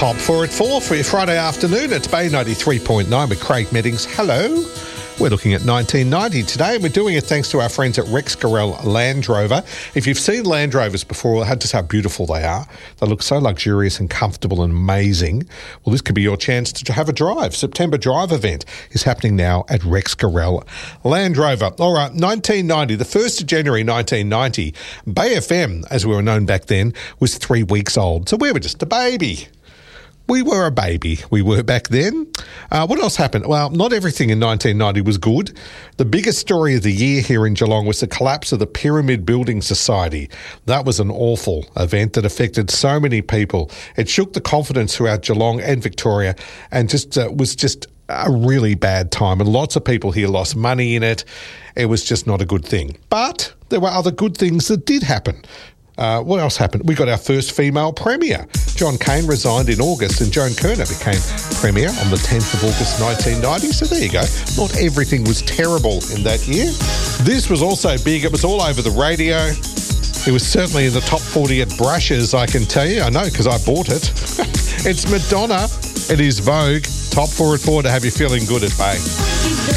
Top 4 at 4 for your Friday afternoon. It's Bay 93.9 with Craig Meddings. Hello. We're looking at 1990 today, and we're doing it thanks to our friends at Rex Gorell Land Rover. If you've seen Land Rovers before, just how beautiful they are. They look so luxurious and comfortable and amazing. Well, this could be your chance to have a drive. September Drive event is happening now at Rex Gorell Land Rover. All right, 1990, the 1st of January 1990, Bay FM, as we were known back then, was 3 weeks old. So we were just a baby. We were a baby. We were back then. What else happened? Well, not everything in 1990 was good. The biggest story of the year here in Geelong was the collapse of the Pyramid Building Society. That was an awful event that affected so many people. It shook the confidence throughout Geelong and Victoria, and was just a really bad time. And lots of people here lost money in it. It was just not a good thing. But there were other good things that did happen. What else happened? We got our first female premier. John Cain resigned in August and Joan Kerner became premier on the 10th of August 1990. So there you go. Not everything was terrible in that year. This was also big. It was all over the radio. It was certainly in the top 40 at Brushes, I can tell you. I know because I bought it. It's Madonna. It is Vogue. Top 4 at 4 to have you feeling good at Bay.